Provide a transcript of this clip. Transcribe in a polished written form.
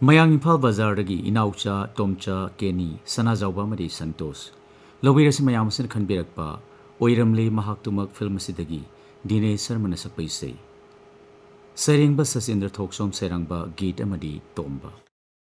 ꯃꯌꯥꯡ ꯏꯝꯐꯥꯜ ꯕꯖꯥꯔꯗꯒꯤ ꯏꯅꯥꯎꯆꯥ ꯇꯣꯝꯆꯥ ꯀꯦꯅꯤ ꯁꯅꯥꯖꯥꯎꯕ ꯑꯃꯗꯤ ꯁꯟꯇꯣꯁ ꯂꯧꯕꯤꯔꯁꯤ ꯃꯌꯥꯝ ꯑꯁꯤꯅ ꯈꯟꯕꯤꯔꯛꯄ ꯑꯣꯏꯔꯝꯂꯦ ꯃꯍꯥꯛꯇꯨꯃꯛ ꯐꯤꯜꯝ ꯑꯁꯤꯗꯒꯤ ꯗꯤꯅꯦꯁ ꯁꯔꯃꯅ ꯁꯛꯄ ꯏꯁꯩ ꯁꯩꯔꯦꯡꯕ ꯁꯆꯤꯟꯗ꯭ꯔ ꯊꯣꯛꯆꯣꯝ ꯁꯩꯔꯥꯡꯕ ꯒꯤꯠ ꯑꯃꯗꯤ ꯇꯣꯝꯕ